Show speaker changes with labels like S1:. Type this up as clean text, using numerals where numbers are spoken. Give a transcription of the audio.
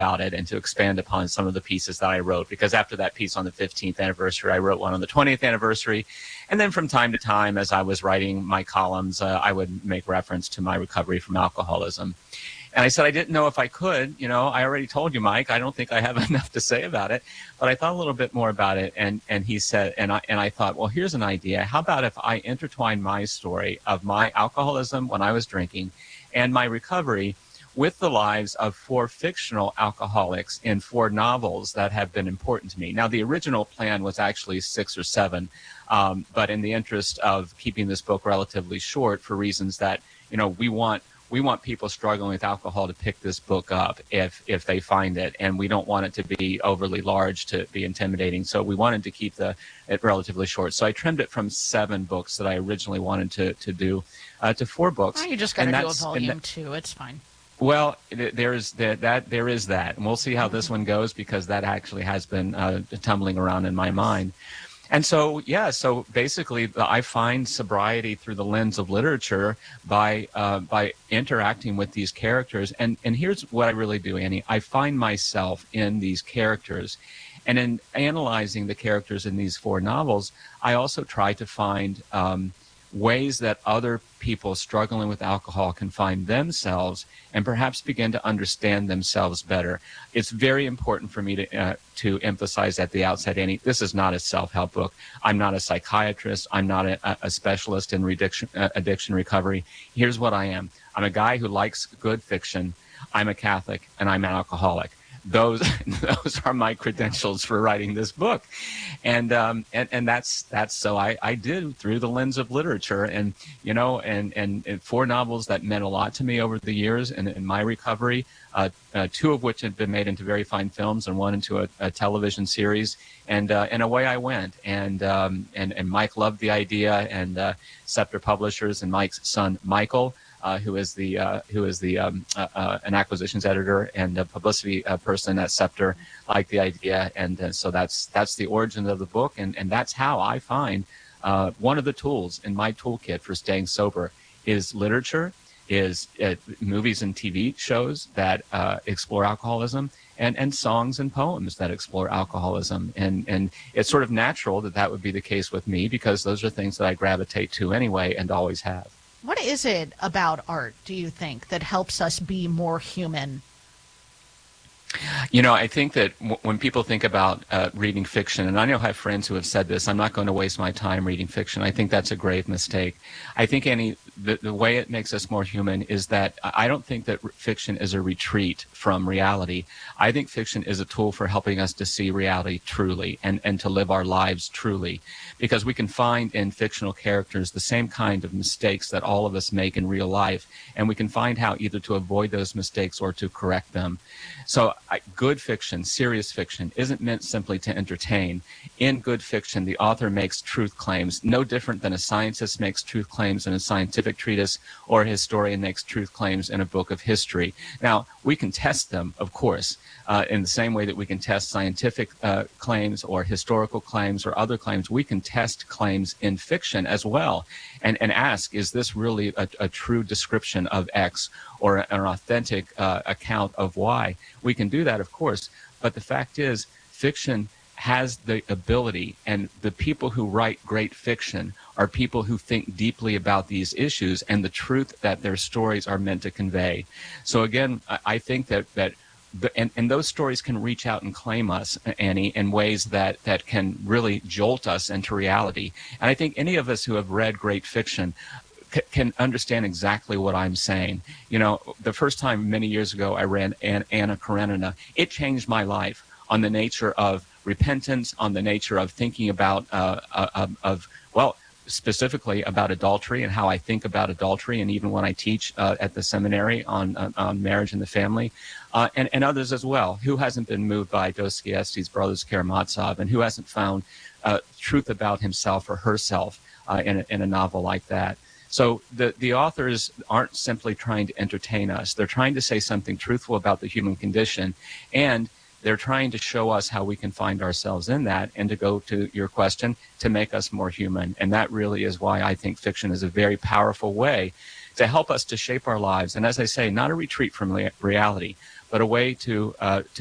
S1: about it and to expand upon some of the pieces that I wrote. Because after that piece on the 15th anniversary, I wrote one on the 20th anniversary. And then from time to time, as I was writing my columns, I would make reference to my recovery from alcoholism. And I said, I didn't know if I could. I already told you, Mike, I don't think I have enough to say about it. But I thought a little bit more about it. And he said, and I thought, well, here's an idea. How about if I intertwine my story of my alcoholism when I was drinking and my recovery with the lives of 4 fictional alcoholics in 4 novels that have been important to me. Now, the original plan was actually 6 or 7. But in the interest of keeping this book relatively short for reasons that, we want people struggling with alcohol to pick this book up if they find it, and we don't want it to be overly large to be intimidating. So we wanted to keep it relatively short. So I trimmed it from 7 books that I originally wanted to do to 4 books.
S2: Oh, you just got to do a volume 2. It's fine.
S1: Well, there is that, and we'll see how this one goes, because that actually has been tumbling around in my mind. And so, so basically, I find sobriety through the lens of literature by interacting with these characters. And here's what I really do, Annie. I find myself in these characters. And in analyzing the characters in these 4 novels, I also try to find ways that other people struggling with alcohol can find themselves and perhaps begin to understand themselves better. It's very important for me to emphasize at the outset, Annie, this is not a self-help book. I'm not a psychiatrist. I'm not a specialist in addiction recovery. Here's what I am. I'm a guy who likes good fiction. I'm a Catholic, and I'm an alcoholic. Those are my credentials for writing this book, and that's so I did through the lens of literature, and 4 novels that meant a lot to me over the years in my recovery, 2 of which have been made into very fine films, and 1 into a television series, and away I went, and Mike loved the idea, and Scepter Publishers and Mike's son Michael, who is an acquisitions editor and a publicity person at Scepter, liked the idea, and so that's the origin of the book, and that's how I find one of the tools in my toolkit for staying sober is literature, is movies and TV shows that explore alcoholism, and songs and poems that explore alcoholism, and it's sort of natural that would be the case with me, because those are things that I gravitate to anyway and always have.
S2: What is it about art, do you think, that helps us be more human?
S1: I think that when people think about reading fiction, and I know I have friends who have said this, I'm not going to waste my time reading fiction. I think that's a grave mistake. I think, Annie, the way it makes us more human is that I don't think that fiction is a retreat from reality. I think fiction is a tool for helping us to see reality truly and to live our lives truly, because we can find in fictional characters the same kind of mistakes that all of us make in real life, and we can find how either to avoid those mistakes or to correct them. So good fiction, serious fiction, isn't meant simply to entertain. In good fiction, the author makes truth claims, no different than a scientist makes truth claims in a scientific treatise, or a historian makes truth claims in a book of history. Now, we can test them, of course, in the same way that we can test scientific claims or historical claims or other claims. We can test claims in fiction as well, and ask, is this really a true description of X, or an authentic account of Y? We can do that, of course, but the fact is, fiction has the ability, and the people who write great fiction are people who think deeply about these issues and the truth that their stories are meant to convey. So again, I think that those stories can reach out and claim us, Annie, in ways that can really jolt us into reality. And I think any of us who have read great fiction can understand exactly what I'm saying. The first time many years ago I read Anna Karenina, it changed my life on the nature of repentance, on the nature of thinking about, specifically about adultery and how I think about adultery, and even when I teach at the seminary on marriage and the family, and others as well. Who hasn't been moved by Dostoevsky's Brothers Karamazov, and who hasn't found truth about himself or herself in a novel like that? So the authors aren't simply trying to entertain us. They're trying to say something truthful about the human condition, and they're trying to show us how we can find ourselves in that, and to go to your question, to make us more human. And that really is why I think fiction is a very powerful way to help us to shape our lives. And as I say, not a retreat from reality, but a way to